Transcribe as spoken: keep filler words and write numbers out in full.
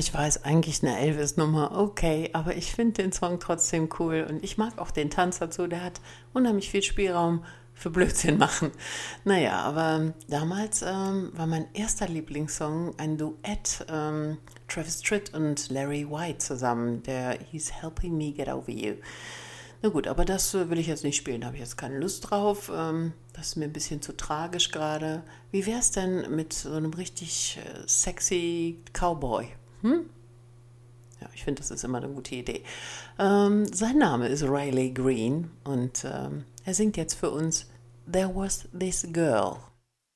ich weiß, eigentlich eine Elvis-Nummer, okay, aber ich finde den Song trotzdem cool und ich mag auch den Tanz dazu, der hat unheimlich viel Spielraum für Blödsinn machen. Naja, aber damals ähm, war mein erster Lieblingssong ein Duett, ähm, Travis Tritt und Larry White zusammen, der hieß Helping Me Get Over You. Na gut, aber das äh, will ich jetzt nicht spielen, da habe ich jetzt keine Lust drauf. Ähm, das ist mir ein bisschen zu tragisch gerade. Wie wär's denn mit so einem richtig äh, sexy Cowboy? Hm? Ja, ich finde, das ist immer eine gute Idee. Ähm, sein Name ist Riley Green und ähm, er singt jetzt für uns There Was This Girl.